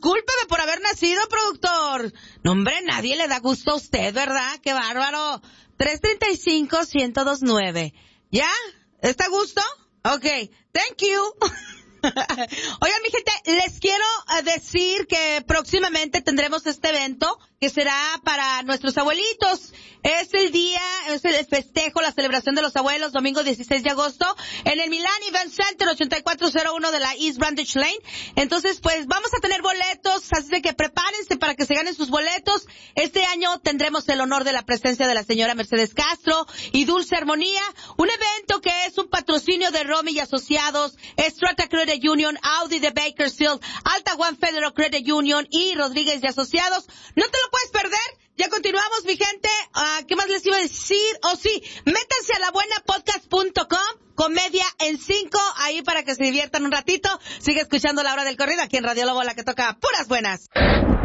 discúlpeme por haber nacido, productor. No, hombre, nadie le da gusto a usted, ¿verdad? ¡Qué bárbaro! 335-1029. ¿Ya? ¿Está a gusto? Ok, thank you. Oigan, mi gente, les quiero decir que próximamente tendremos este evento que será para nuestros abuelitos. Es el festejo, la celebración de los abuelos, domingo 16 de agosto, en el Milan Event Center 8401 de la East Brandage Lane. Entonces, pues, vamos a tener boletos, así de que prepárense para que se ganen sus boletos. Este año tendremos el honor de la presencia de la señora Mercedes Castro y Dulce Armonía, un evento que es un patrocinio de Romy y Asociados, Strata Credit Union, Audi de Bakersfield, Alta One Federal Credit Union y Rodríguez y Asociados. No te lo puedes perder. Ya continuamos, mi gente. ¿Qué más les iba a decir? Sí, métanse a labuenapodcast.com, Comedia en 5, ahí para que se diviertan un ratito. Sigue escuchando La Hora del Corrido aquí en Radio Lobo, la que toca puras buenas.